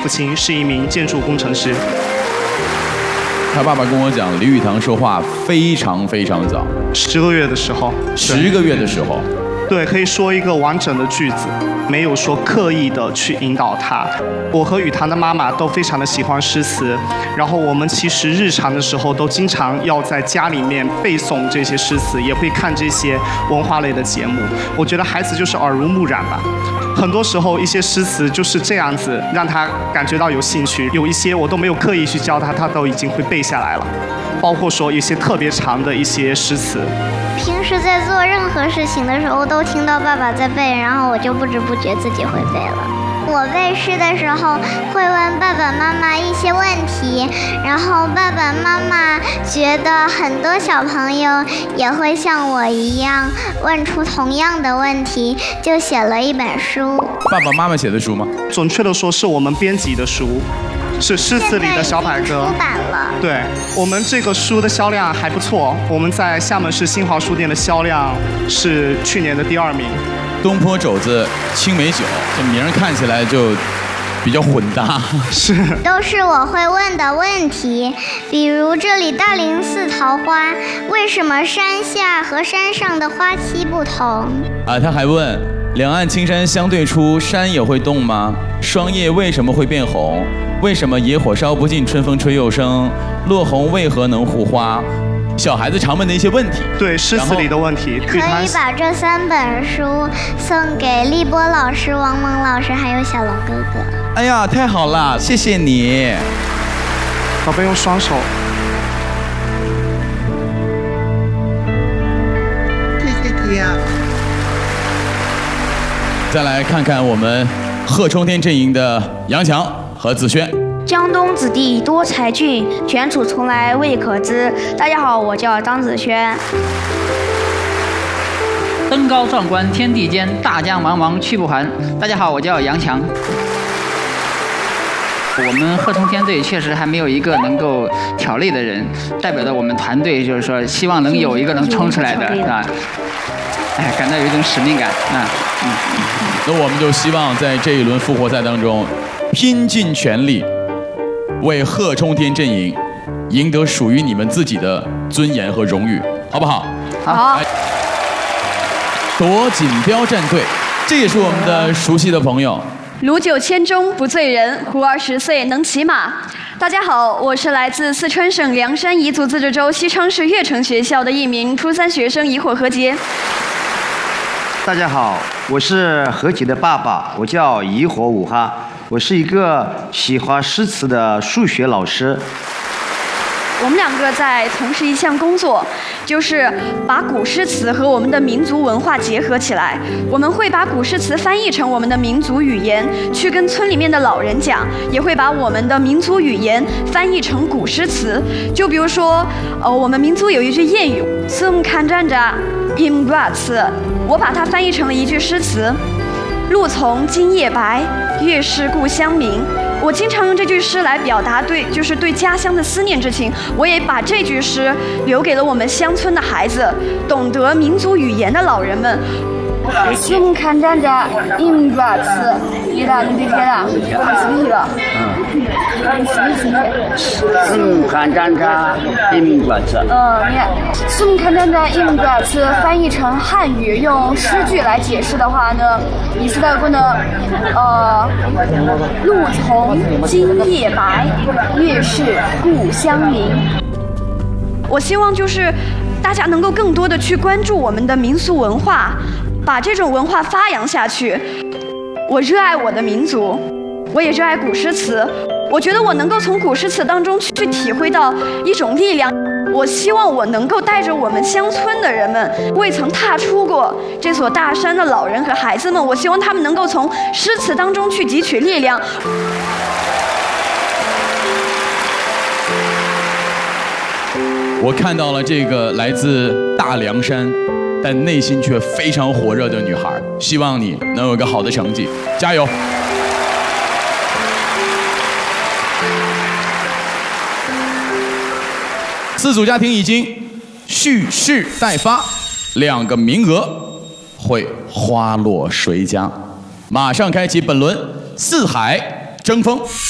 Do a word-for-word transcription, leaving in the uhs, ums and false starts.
父亲是一名建筑工程师。 他爸爸跟我讲，李宇堂说话非常非常早， 十个月的时候， 十个月的时候， 对，可以说一个完整的句子，没有说刻意的去引导他。我和宇堂的妈妈都非常的喜欢诗词，然后我们其实日常的时候都经常要在家里面背诵这些诗词，也会看这些文化类的节目。我觉得孩子就是耳濡目染吧。很多时候，一些诗词就是这样子，让他感觉到有兴趣。有一些我都没有刻意去教他，他都已经会背下来了。包括说一些特别长的一些诗词。 平时在做任何事情的时候，都听到爸爸在背，然后我就不知不觉自己会背了。我背诗的时候会问爸爸妈妈一些问题，然后爸爸妈妈觉得很多小朋友也会像我一样问出同样的问题，就写了一本书。 爸爸妈妈写的书吗？ 准确的说，是我们编辑的书，是诗词里的小百科。 出版了。 对，我们这个书的销量还不错，我们在厦门市新华书店的销量是去年的第二名。 东坡肘子青梅酒，这名儿看起来就比较混搭。 是， 都是我会问的问题，比如这里大林寺桃花，为什么山下和山上的花期不同？ 啊，他还问，两岸青山相对出，山也会动吗？霜叶为什么会变红？为什么野火烧不尽，春风吹又生？落红为何能护花？小孩子常问的一些问题， 对诗词里的问题， 可以把这三本书送给立波老师、王蒙老师还有小龙哥哥。 哎呀，太好了，谢谢你。 宝贝，用双手。 谢谢你啊。 再来看看我们贺冲天阵营的杨强和子轩。 江东子弟多才俊，卷土重来未可知。大家好，我叫张子轩。 登高壮观天地间，大江茫茫去不还。大家好，我叫杨强。我们贺冲天队确实还没有一个能够挑类的人，代表着我们团队，就是说希望能有一个能冲出来的，是吧？哎，感到有一种使命感啊。嗯， 那我们就希望在这一轮复活赛当中，拼尽全力。为贺冲天阵营赢得属于你们自己的尊严和荣誉，好不好？ 好。 夺锦标战队，这也是我们的熟悉的朋友。 鲁酒千钟不醉人，胡二十岁能骑马。大家好，我是来自四川省凉山彝族自治州西昌市悦城学校的一名初三学生，怡火何洁。 大家好，我是何洁的爸爸，我叫怡火武哈。我是一个喜欢诗词的数学老师。 我们两个在从事一项工作，就是把古诗词和我们的民族文化结合起来。我们会把古诗词翻译成我们的民族语言，去跟村里面的老人讲，也会把我们的民族语言翻译成古诗词。就比如说，呃，我们民族有一句谚语“孙看站着，饮瓜词”，我把它翻译成了一句诗词。露从今夜白，月是故乡明。我经常用这句诗来表达对，就是对家乡的思念之情。我也把这句诗留给了我们乡村的孩子，懂得民族语言的老人们。 孙看站着，饮瓜词，一大堆的啦，我们是一个。 孙看站着，饮瓜词。 嗯，你看，孙看站着，饮瓜词翻译成汉语，用诗句来解释的话呢，意思大概呢，呃，露从今夜白，月是故乡明。 我希望就是大家能够更多的去关注我们的民俗文化，把这种文化发扬下去。我热爱我的民族，我也热爱古诗词。我觉得我能够从古诗词当中去体会到一种力量。我希望我能够带着我们乡村的人们，未曾踏出过这所大山的老人和孩子们，我希望他们能够从诗词当中去汲取力量。 我看到了这个来自大凉山，但内心却非常火热的女孩，希望你能有一个好的成绩，加油！四组家庭已经蓄势待发，两个名额会花落谁家？马上开启本轮四海争锋。